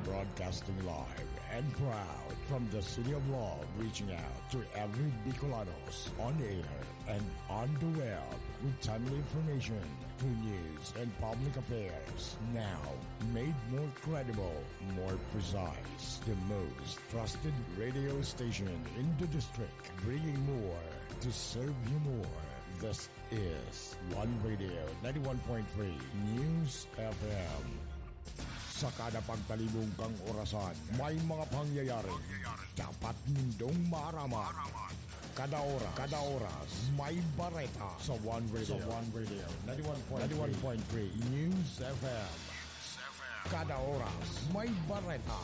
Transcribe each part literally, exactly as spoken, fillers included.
broadcasting live and proud from the City of Love, reaching out to every Bicolanos on air and on the web with timely information, true news, and public affairs. Now, made more credible, more precise, the most trusted radio station in the district, bringing more to serve you more. This is One Radio ninety-one point three News F M. Sa kada pagtalibong kang orasan, may mga pangyayari dapat nindong maaraman. Kada oras, kada oras, may bareta sa One Radio, sa One Radio ninety-one point three News F M. Kada oras, may bareta.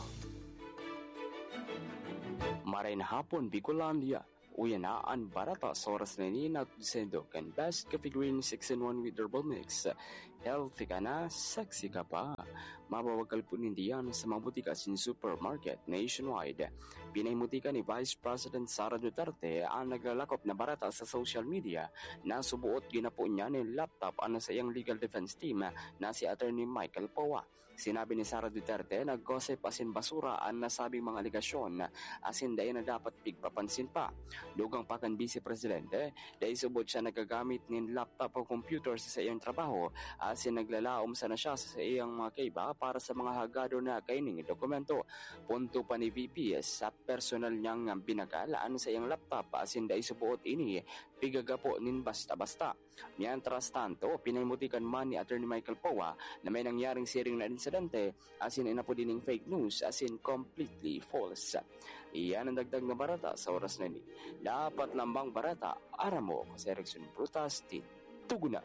Maray na hapon, Bicolandia. Uyan na ang barata sa oras na ini natusendo kan best coffee green six in one with herbal mix. Healthy ka na, sexy ka pa. Mabawagkal po nindiyan sa mga butikas in supermarket nationwide. Pinaymutika ni Vice President Sara Duterte ang naglalakop na barata sa social media na subuot ginapo niya ng laptop ano sa iyang legal defense team na si Attorney Michael Powa. Sinabi ni Sara Duterte na gossip asin basura ang nasabing mga aligasyon asin dayon na dapat pigpapansin pa. Dugang pa kan Vice Presidente, dahil subod siya nagagamit ng laptop o computer sa iyang trabaho asin naglalaom sana siya sa iyang mga kaiba para sa mga hagado na kaining dokumento. Punto pa ni V P sa personal niyang binagalaan sa iyang laptop asin dahil subuot ini pigagapo nin basta-basta. Mientras tanto, pinaymutikan man ni Attorney Michael Powa na may nangyaring siring na insidente asin inapo din ng fake news asin completely false. Iyan ang dagdag na barata sa oras na ni. Dapat lambang barata, aramo ko sa Erickson Brutas, tuguna.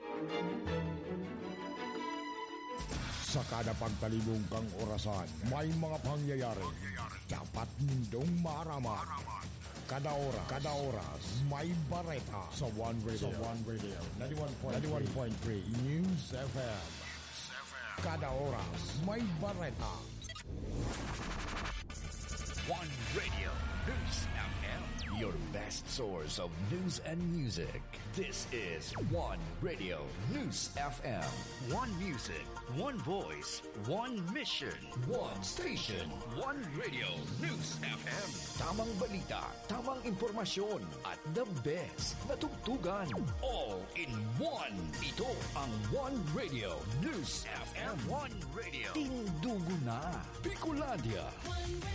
Sa kada pagtalibong kang orasan, may mga pangyayari dapat nindong maaraman. Kada oras, kada oras, may bareta sa One Radio, sa One Radio ninety-one point three News F M. Kada oras, may bareta. One Radio News F M, your best source of news and music. This is One Radio News F M. One music, one voice, one mission, one station. One Radio News F M. Tamang balita, tamang impormasyon, at the best na tugtugan. All in one. Ito ang One Radio News F M. One Radio. Tindugo na. Bicolandia.